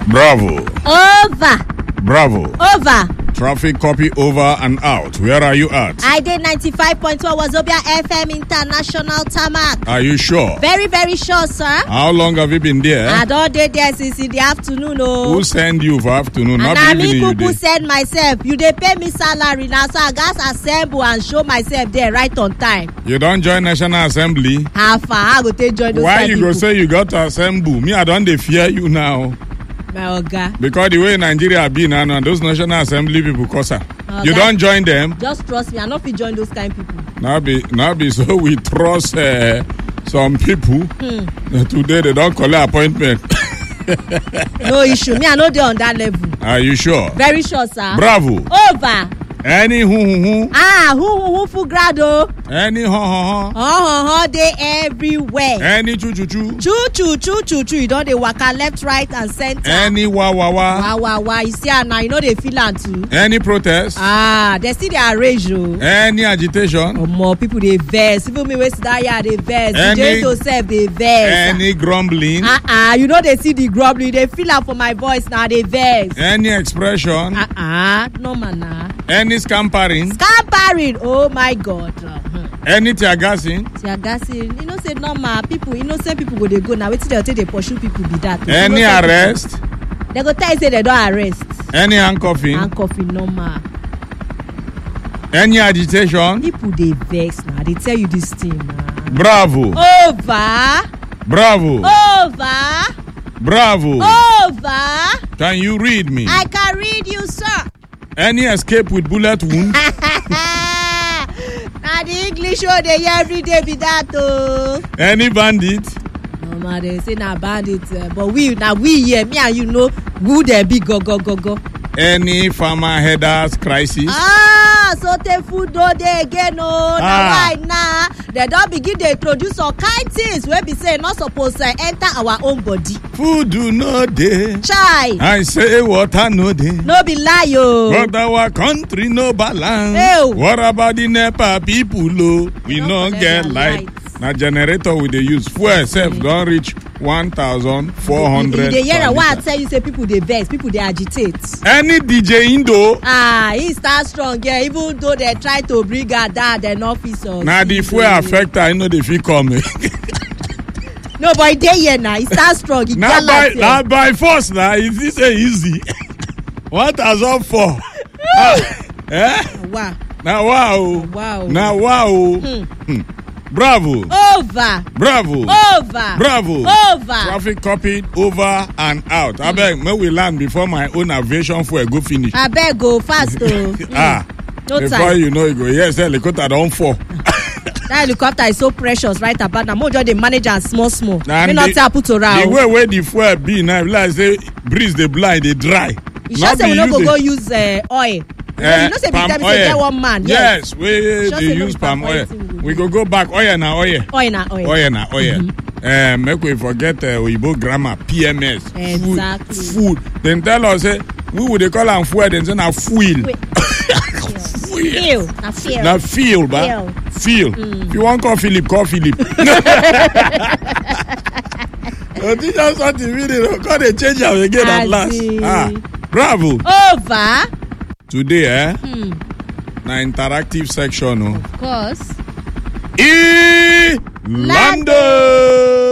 Bravo. Over. Bravo. Over. Traffic copy over and out. Where are you at? I did 95.1 Wazobia FM International Tarmac. Are you sure? Very, very sure, sir. How long have you been there? I don't did there since in the afternoon. Oh. Who send you for afternoon? And Not I even me you kuku did. send myself. You dey pay me salary now, so I got assemble and show myself there right on time. You don't join National Assembly? How far? I go take join those Why kind you people. go say you got to assemble? Me, I don't dey fear you now. My oga. Because the way Nigeria be now, and those National Assembly people cause her. You don't join them? Just trust me. I not fit join those kind people. Now be so we trust some people. Today they don't collect appointment. No issue. Me, I know they on that level. Are you sure? Very sure, sir. Bravo. Over. Any who. Who full grado? Any ho. They everywhere. Any choo. Choo. You don't they waka left, right, and center. Any wa. Wow. You see, now you know they feel am too. Any protest. They still they arrange you. Any agitation. More people they vex. Even me waste that year they vex. Any- DJ yourself they vex. Any grumbling. You know they see the grumbling. They feel am for my voice now. They vex. Any expression. No man. Any scampering. Scampering. Oh my God. Any tear gassing. You know say normal people. Innocent people go they go now. Wait till they pursue people be that. Any arrest. They go tell you say they don't arrest. Any handcuffing. Handcuffing normal. Any agitation. People they vex now. They tell you this thing now. Bravo. Over. Bravo. Can you read me? I can read you, sir. Any escape with bullet wound. Now the English show they hear every day be that oh. Any bandit. No man, they say na bandit, but we here, me and you know who they be go. Any farmer headers crisis. So the food do they again oh. Now why now? They don't begin to introduce all kind things where be say not supposed to enter our own body. Food do no day. Chai. I say water no day. No be lie oh. But our country no balance. Ew. What about the NEPA people? Oh? We no get light. lights. Now generator we dey use. Fuel self don't reach 1,400. The year per why I litre. tell you say people they vex, people they agitate. Any DJ Indo. He start strong, yeah. Even though they try to bring her down, they're not officer. Now the fuel affect her, I know the fee come. No, but he dey here now. He start strong. He Now by force now, is this easy? 1,004. Wow. Now wow. Bravo. Over. Traffic copied over and out. I beg, may we land before my own aviation fuel go finish. I beg go fast though. No before time. you know you go. Yes, helicopter don't fall. That helicopter is so precious right about now. More just the manager and small. And Me not tell put around. The way where the fuel be now, like say breeze they blind, they dry. You sure say we no go use oil. You know say palm big time oil. say get one man. Yes, we Sure they say no use be palm palm oil. oil thing we We go back. Oil na oil. Oil. Make we forget Oyibo grammar, PMS. Exactly. Food. Then tell us, we would call am fuel, then say na fuel. Feel. Na feel, ba? Feel. If you want call Philip. You just want to video, call they change am again at last. Bravo. Over. Today, na interactive section. Of course. Lando.